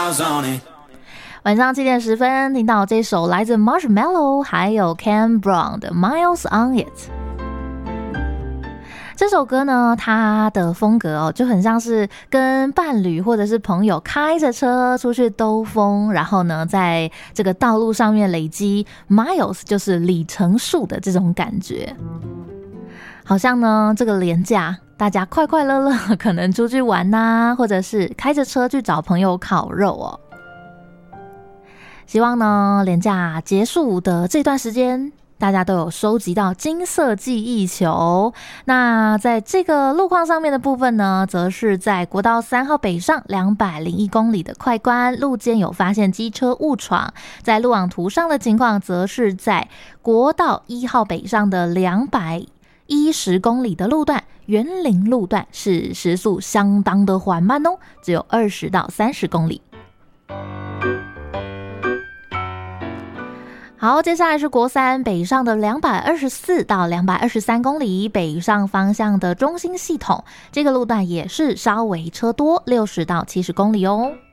晚上7点10分，听到这首来自 Marshmello 还有 Ken Brown 的 Miles on It。这首歌呢，它的风格就很像是跟伴侣或者是朋友开着车出去兜风，然后呢，在这个道路上面累积 miles， 就是里程数的这种感觉。好像呢，这个连假大家快快乐乐，可能出去玩啊，或者是开着车去找朋友烤肉哦。希望呢，连假结束的这段时间，大家都有收集到金色记忆球。那在这个路况上面的部分呢，则是在国道3号北上201公里的快关路肩有发现机车误闯，在路网图上的情况则是在国道1号北上的210公里的路段，园林路段是时速相当的缓慢哦，只有20到30公里。好，接下来是国3北上的224到223公里，北上方向的中心系统，这个路段也是稍微车多，60到70公里哦。